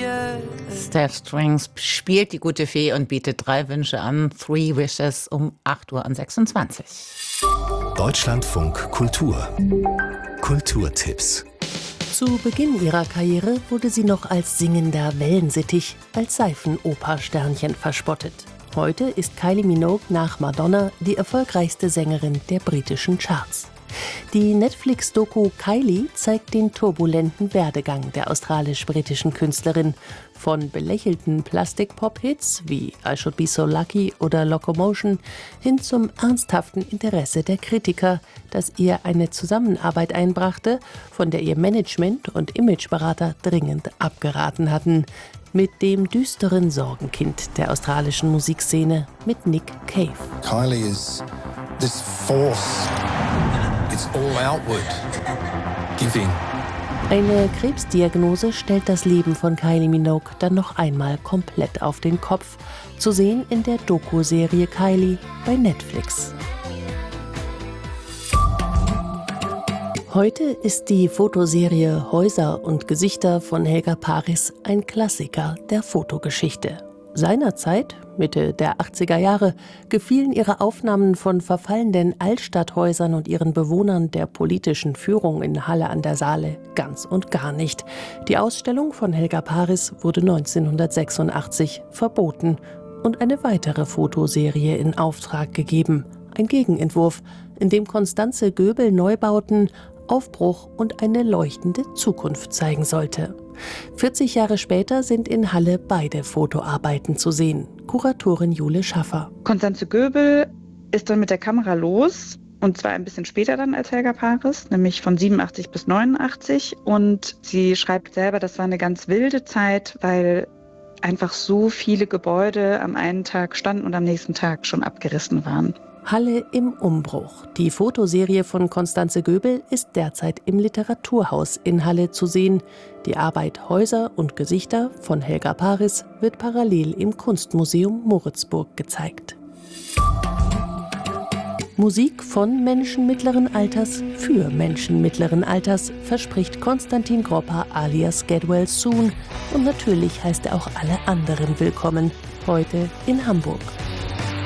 Steph Strings spielt die gute Fee und bietet 3 Wünsche an. 3 Wishes um 8:26 Uhr. Deutschlandfunk Kultur. Kulturtipps. Zu Beginn ihrer Karriere wurde sie noch als singender Wellensittich, als Seifenoper-Sternchen verspottet. Heute ist Kylie Minogue nach Madonna die erfolgreichste Sängerin der britischen Charts. Die Netflix-Doku Kylie zeigt den turbulenten Werdegang der australisch-britischen Künstlerin. Von belächelten Plastik-Pop-Hits wie I Should Be So Lucky oder Locomotion hin zum ernsthaften Interesse der Kritiker, das ihr eine Zusammenarbeit einbrachte, von der ihr Management und Imageberater dringend abgeraten hatten. Mit dem düsteren Sorgenkind der australischen Musikszene, mit Nick Cave. Kylie is this force. It's all outward. Giving. Eine Krebsdiagnose stellt das Leben von Kylie Minogue dann noch einmal komplett auf den Kopf. Zu sehen in der Doku-Serie Kylie bei Netflix. Heute ist die Fotoserie Häuser und Gesichter von Helga Paris ein Klassiker der Fotogeschichte. Seinerzeit, Mitte der 80er Jahre, gefielen ihre Aufnahmen von verfallenden Altstadthäusern und ihren Bewohnern der politischen Führung in Halle an der Saale ganz und gar nicht. Die Ausstellung von Helga Paris wurde 1986 verboten und eine weitere Fotoserie in Auftrag gegeben. Ein Gegenentwurf, in dem Constanze Göbel Neubauten, Aufbruch und eine leuchtende Zukunft zeigen sollte. 40 Jahre später sind in Halle beide Fotoarbeiten zu sehen. Kuratorin Jule Schaffer. Constanze Göbel ist dann mit der Kamera los, und zwar ein bisschen später dann als Helga Paris, nämlich von 87 bis 89. Und sie schreibt selber, das war eine ganz wilde Zeit, weil einfach so viele Gebäude am einen Tag standen und am nächsten Tag schon abgerissen waren. Halle im Umbruch. Die Fotoserie von Constanze Göbel ist derzeit im Literaturhaus in Halle zu sehen. Die Arbeit Häuser und Gesichter von Helga Paris wird parallel im Kunstmuseum Moritzburg gezeigt. Musik von Menschen mittleren Alters für Menschen mittleren Alters verspricht Konstantin Gropper alias Get Well Soon. Und natürlich heißt er auch alle anderen willkommen, heute in Hamburg.